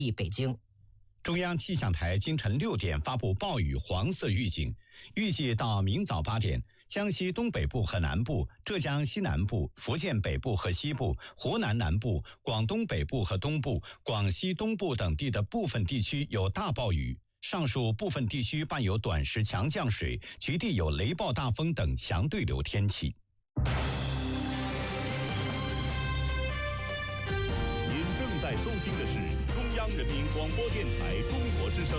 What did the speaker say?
北京。 中央气象台今晨6点发布暴雨黄色预警，预计到明早8点，江西东北部和南部、浙江西南部、福建北部和西部、湖南南部、广东北部和东部、广西东部等地的部分地区有大暴雨，上述部分地区伴有短时强降水，局地有雷暴大风等强对流天气。 您正在收听的是中央人民广播电台中国之声